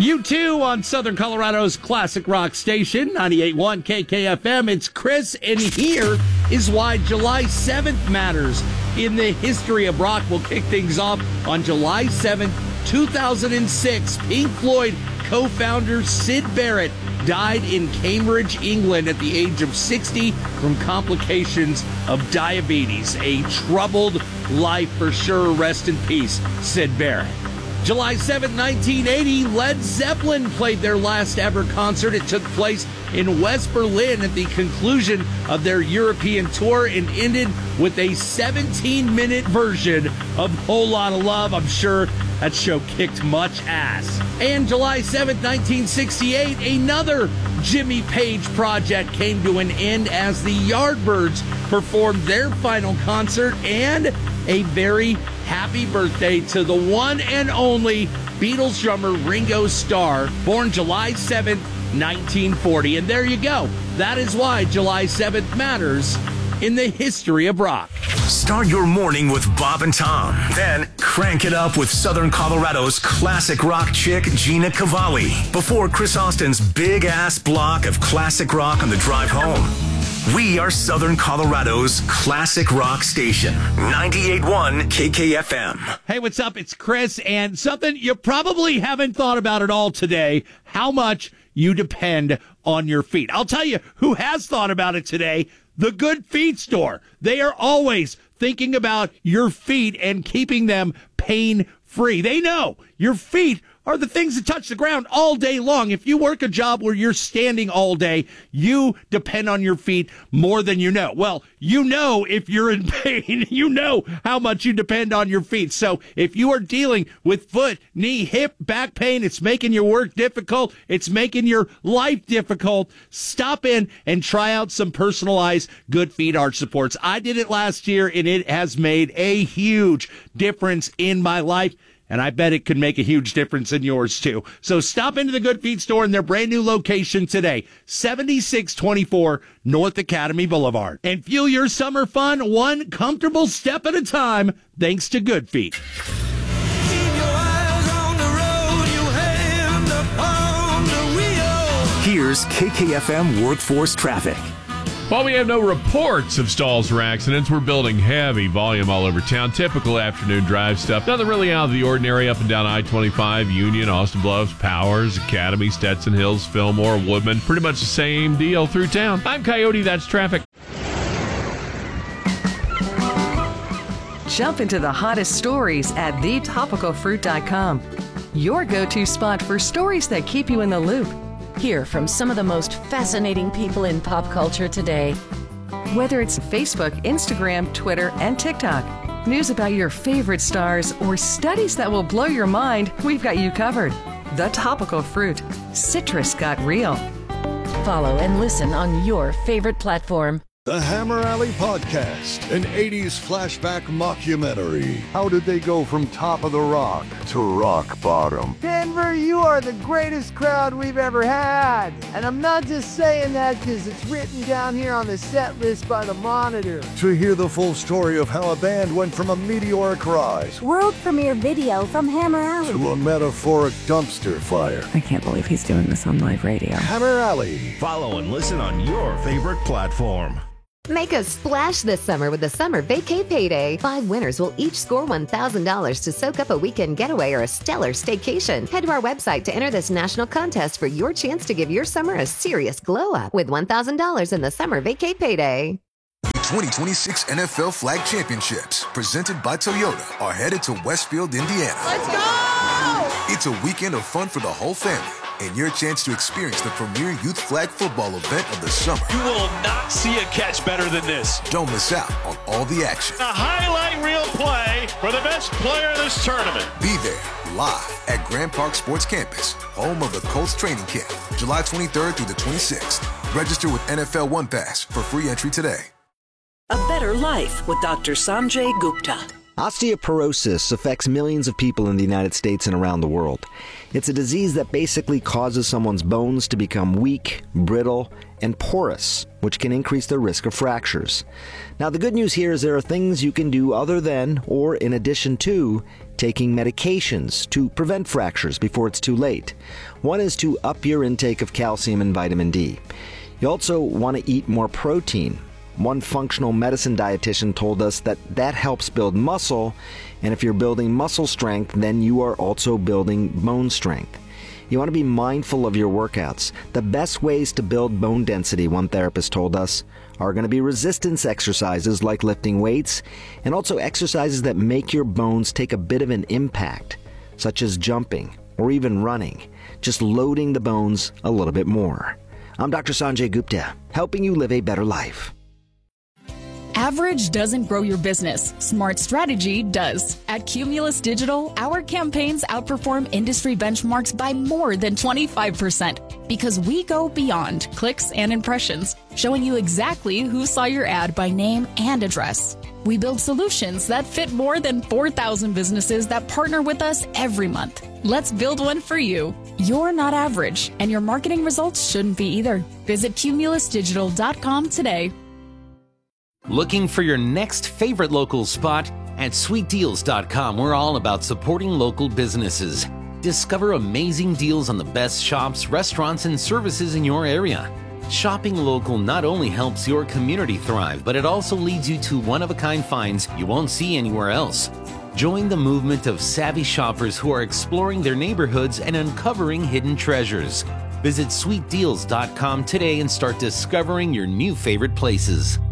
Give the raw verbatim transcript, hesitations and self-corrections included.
You too on Southern Colorado's classic rock station, ninety-eight point one K K F M. It's Chris, and here is why July seventh matters in the history of rock. We'll kick things off on July seventh, two thousand six. Pink Floyd co-founder Syd Barrett died in Cambridge, England at the age of sixty from complications of diabetes. A troubled life for sure. Rest in peace, Syd Barrett. July seventh, nineteen eighty, Led Zeppelin played their last ever concert. It took place in West Berlin at the conclusion of their European tour and ended with a seventeen-minute version of Whole Lotta Love. I'm sure that show kicked much ass. And July seventh, nineteen sixty-eight, another Jimmy Page project came to an end as the Yardbirds performed their final concert. And a very happy birthday to the one and only Beatles drummer Ringo Starr, born July seventh, nineteen forty. And there you go. That is why July seventh matters in the history of rock. Start your morning with Bob and Tom. Then crank it up with Southern Colorado's classic rock chick, Gina Cavalli, before Chris Austin's big-ass block of classic rock on the drive home. We are Southern Colorado's classic rock station, ninety-eight point one K K F M. Hey, what's up? It's Chris, and something you probably haven't thought about at all today, how much you depend on your feet. I'll tell you who has thought about it today, the Good Feet Store. They are always thinking about your feet and keeping them pain-free. They know your feet are the things that touch the ground all day long. If you work a job where you're standing all day, you depend on your feet more than you know. Well, you know if you're in pain, you know how much you depend on your feet. So if you are dealing with foot, knee, hip, back pain, it's making your work difficult, it's making your life difficult, stop in and try out some personalized Good Feet arch supports. I did it last year, and it has made a huge difference in my life. And I bet it could make a huge difference in yours, too. So stop into the Good Feet Store in their brand new location today, seventy-six twenty-four North Academy Boulevard. And fuel your summer fun one comfortable step at a time, thanks to Good Feet. Keep your eyes on the road, you hand upon the wheel. Here's K K F M Workforce Traffic. While we have no reports of stalls or accidents, we're building heavy volume all over town. Typical afternoon drive stuff. Nothing really out of the ordinary up and down I twenty-five, Union, Austin Bluffs, Powers, Academy, Stetson Hills, Fillmore, Woodman. Pretty much the same deal through town. I'm Coyote, that's traffic. Jump into the hottest stories at the topical fruit dot com. Your go-to spot for stories that keep you in the loop. Hear from some of the most fascinating people in pop culture today. Whether it's Facebook, Instagram, Twitter, and TikTok, news about your favorite stars, or studies that will blow your mind, we've got you covered. The Topical Fruit. Citrus got real. Follow and listen on your favorite platform. The Hammer Alley Podcast, an eighties flashback mockumentary. How did they go from top of the rock to rock bottom? Denver, you are the greatest crowd we've ever had. And I'm not just saying that because it's written down here on the set list by the Monitor. To hear the full story of how a band went from a meteoric rise, world premiere video from Hammer Alley, to a metaphoric dumpster fire. I can't believe he's doing this on live radio. Hammer Alley. Follow and listen on your favorite platform. Make a splash this summer with the Summer Vacay Payday. Five winners will each score one thousand dollars to soak up a weekend getaway or a stellar staycation. Head to our website to enter this national contest for your chance to give your summer a serious glow up with one thousand dollars in the Summer Vacay Payday. twenty twenty-six N F L Flag Championships, presented by Toyota, are headed to Westfield, Indiana. Let's go! It's a weekend of fun for the whole family, and your chance to experience the premier youth flag football event of the summer. You will not see a catch better than this. Don't miss out on all the action. A highlight reel play for the best player of this tournament. Be there, live at Grand Park Sports Campus, home of the Colts training camp, July twenty-third through the twenty-sixth. Register with N F L One Pass for free entry today. A better life with Doctor Sanjay Gupta. Osteoporosis affects millions of people in the United States and around the world. It's a disease that basically causes someone's bones to become weak, brittle, and porous, which can increase their risk of fractures. Now, the good news here is there are things you can do other than, or in addition to, taking medications to prevent fractures before it's too late. One is to up your intake of calcium and vitamin D. You also want to eat more protein. One functional medicine dietitian told us that that helps build muscle, and if you're building muscle strength, then you are also building bone strength. You want to be mindful of your workouts. The best ways to build bone density, one therapist told us, are going to be resistance exercises like lifting weights, and also exercises that make your bones take a bit of an impact, such as jumping or even running, just loading the bones a little bit more. I'm Doctor Sanjay Gupta, helping you live a better life. Average doesn't grow your business. Smart strategy does. At Cumulus Digital, our campaigns outperform industry benchmarks by more than twenty-five percent because we go beyond clicks and impressions, showing you exactly who saw your ad by name and address. We build solutions that fit more than four thousand businesses that partner with us every month. Let's build one for you. You're not average, and your marketing results shouldn't be either. Visit cumulus digital dot com today. Looking for your next favorite local spot? At sweet deals dot com, we're all about supporting local businesses. Discover amazing deals on the best shops, restaurants, and services in your area. Shopping local not only helps your community thrive, but it also leads you to one-of-a-kind finds you won't see anywhere else. Join the movement of savvy shoppers who are exploring their neighborhoods and uncovering hidden treasures. Visit sweet deals dot com today and start discovering your new favorite places.